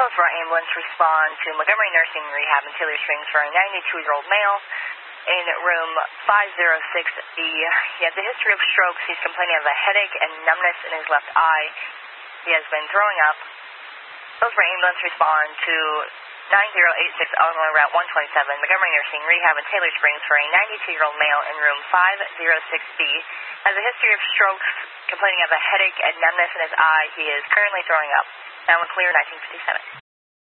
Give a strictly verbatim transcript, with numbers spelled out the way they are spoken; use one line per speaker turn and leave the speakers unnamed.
Hillsborough ambulance respond to Montgomery Nursing Rehab in Taylor Springs for a ninety-two-year-old male in room five oh six B. He has a history of strokes. He's complaining of a headache and numbness in his left eye. He has been throwing up. Hillsborough ambulance respond to nine oh eight six Illinois Route one twenty-seven, Montgomery Nursing Rehab in Taylor Springs for a ninety-two-year-old male in room five oh six B. Has a history of strokes, complaining of a headache and numbness in his eye. He is currently throwing up. Now we're clear, nineteen fifty-seven.